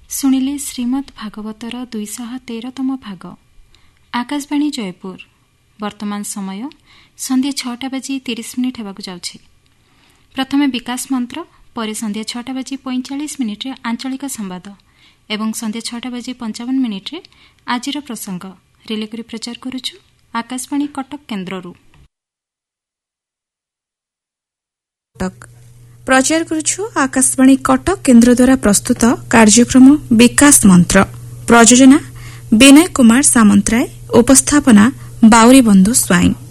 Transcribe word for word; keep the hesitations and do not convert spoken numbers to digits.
ଶୁଣିଲେ ଶ୍ରୀମଦ୍ ଭାଗବତର ଦୁଇଶହ ତେରତମ ଭାଗ। ଆକାଶବାଣୀ ଜୟପୁର। ବର୍ତ୍ତମାନ ସମୟ ସନ୍ଧ୍ୟା ଛଅଟା ବାଜି ତିରିଶ ମିନିଟ୍ ହେବାକୁ ଯାଉଛି। ପ୍ରଥମେ ବିକାଶ ମନ୍ତ୍ର, ପରେ ସନ୍ଧ୍ୟା ଛଅଟା ବାଜି ପଇଁଚାଳିଶ ମିନିଟ୍ରେ ଆଞ୍ଚଳିକ ସମ୍ବାଦ ଏବଂ ସନ୍ଧ୍ୟା ଛଅଟା ବାଜି ପଞ୍ଚାବନ ମିନିଟ୍ରେ ଆଜିର ପ୍ରସଙ୍ଗ ରିଲେ କରି ପ୍ରଚାର କରୁଛୁ ଆକାଶବାଣୀ କଟକ କେନ୍ଦ୍ରରୁ। ପ୍ରଚାର କରୁଛୁ ଆକାଶବାଣୀ କଟକ କେନ୍ଦ୍ର ଦ୍ୱାରା ପ୍ରସ୍ତୁତ କାର୍ଯ୍ୟକ୍ରମ ବିକାଶ ମନ୍ତ୍ର। ପ୍ରଯୋଜନା ବିନୟ କୁମାର ସାମନ୍ତରାୟ। ଉପସ୍ଥାପନା ବାଉରୀ ବନ୍ଧୁ ସ୍ୱାଇଁ।